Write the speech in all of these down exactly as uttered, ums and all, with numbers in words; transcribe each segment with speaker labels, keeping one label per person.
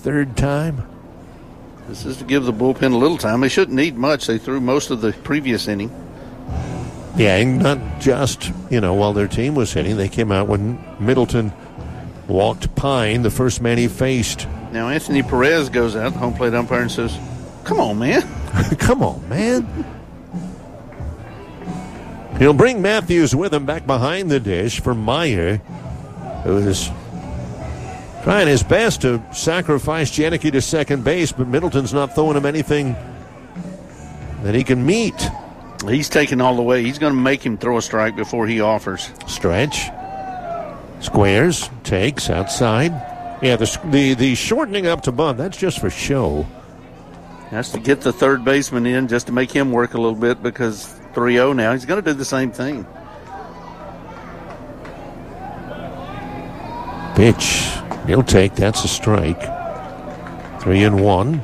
Speaker 1: third time.
Speaker 2: This is to give the bullpen a little time. They shouldn't need much. They threw most of the previous inning.
Speaker 1: Yeah, and not just, you know, while their team was hitting. They came out when Middleton walked Pine, the first man he faced.
Speaker 2: Now Anthony Perez goes out, the home plate umpire, and says, come on, man.
Speaker 1: Come on, man. He'll bring Matthews with him back behind the dish for Meyer, who is trying his best to sacrifice Janicki to second base, but Middleton's not throwing him anything that he can meet.
Speaker 2: He's taking all the way. He's going to make him throw a strike before he offers.
Speaker 1: Stretch. Squares. Takes outside. Yeah, the, the, the shortening up to bunt, that's just for show.
Speaker 2: Has to get the third baseman in just to make him work a little bit because three oh now. He's going to do the same thing.
Speaker 1: Pitch. He'll take. That's a strike. Three and one.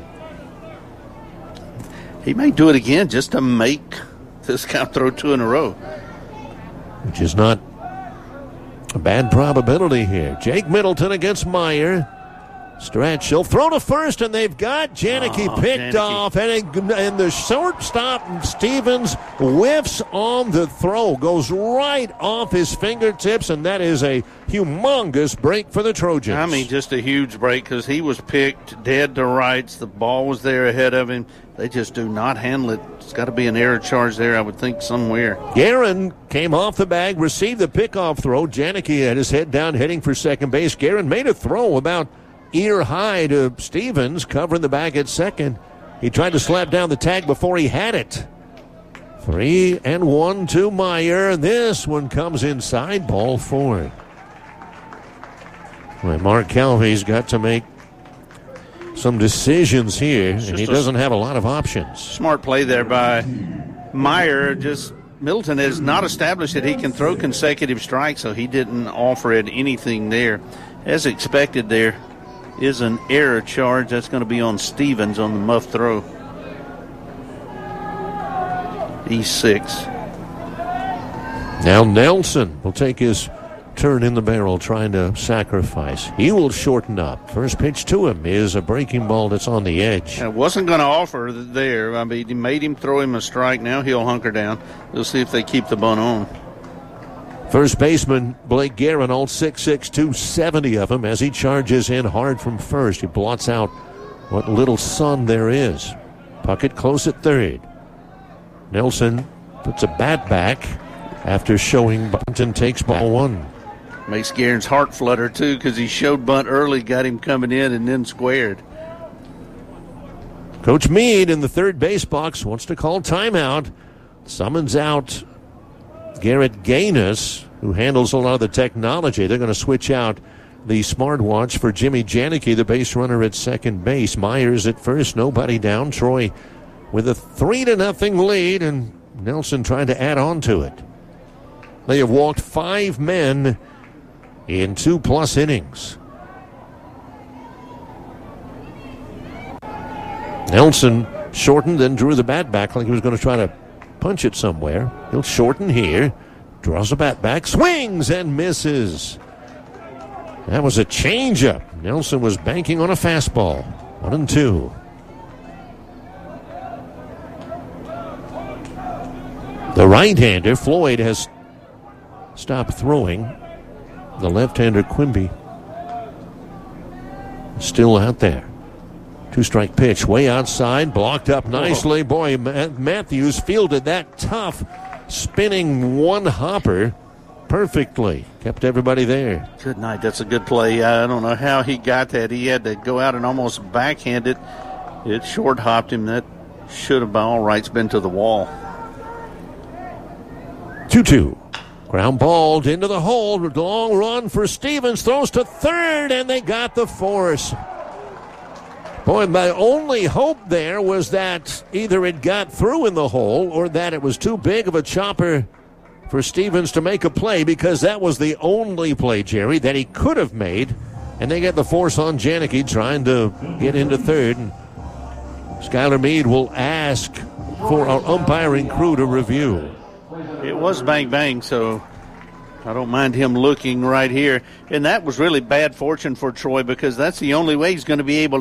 Speaker 2: He may do it again just to make this guy throw two in a row.
Speaker 1: Which is not a bad probability here. Jake Middleton against Meyer. Stretch. He'll throw to first, and they've got Janicki
Speaker 2: oh,
Speaker 1: picked
Speaker 2: Janicki.
Speaker 1: off. And, it, and the shortstop, Stevens, whiffs on the throw. Goes right off his fingertips, and that is a humongous break for the Trojans.
Speaker 2: I mean, just a huge break because he was picked dead to rights. The ball was there ahead of him. They just do not handle it. It's got to be an error charge there, I would think, somewhere.
Speaker 1: Guerin came off the bag, received the pickoff throw. Janicki had his head down, heading for second base. Guerin made a throw about ear high to Stevens, covering the bag at second. He tried to slap down the tag before he had it. Three and one to Meyer. This one comes inside, ball four. Well, Mark Calvey's got to make some decisions here, and he doesn't have a lot of options.
Speaker 2: Smart play there by Meyer. Just Middleton has not established that he can throw consecutive strikes, so he didn't offer it anything there. As expected, there is an error charge. That's going to be on Stevens on the muff throw. E six.
Speaker 1: Now Nelson will take his turn in the barrel, trying to sacrifice. He will shorten up. First pitch to him is a breaking ball that's on the edge.
Speaker 2: I wasn't going to offer there. I mean, he made him throw him a strike. Now he'll hunker down. We'll see if they keep the bunt on.
Speaker 1: First baseman Blake Guerin, all six six, two seventy of him, as he charges in hard from first. He blots out what little sun there is. Puckett close at third. Nelson puts a bat back after showing bunt and takes ball one.
Speaker 2: Makes Guerin's heart flutter, too, because he showed bunt early, got him coming in, and then squared.
Speaker 1: Coach Meade in the third base box wants to call timeout. Summons out Garrett Gaines, who handles a lot of the technology. They're going to switch out the smartwatch for Jimmy Janicki, the base runner at second base. Myers at first, nobody down. Troy with a three to nothing lead, and Nelson trying to add on to it. They have walked five men in two-plus innings. Nelson shortened, then drew the bat back like he was going to try to punch it somewhere. He'll shorten here, draws the bat back, swings and misses. That was a changeup. Nelson was banking on a fastball. One and two. The right-hander, Floyd, has stopped throwing. The left-hander, Quimby, still out there. Two-strike pitch way outside, blocked up nicely. Boy, Matthews fielded that tough, spinning one-hopper perfectly. Kept everybody there.
Speaker 2: Good night. That's a good play. I don't know how he got that. He had to go out and almost backhand it. It short-hopped him. That should have, by all rights, been to the wall.
Speaker 1: two two. Ground ball into the hole. Long run for Stevens. Throws to third, and they got the force. Boy, my only hope there was that either it got through in the hole or that it was too big of a chopper for Stevens to make a play, because that was the only play, Jerry, that he could have made. And they get the force on Janicki trying to get into third. And Skylar Meade will ask for our umpiring crew to review.
Speaker 2: It was bang bang, so I don't mind him looking right here. And that was really bad fortune for Troy, because that's the only way he's going to be able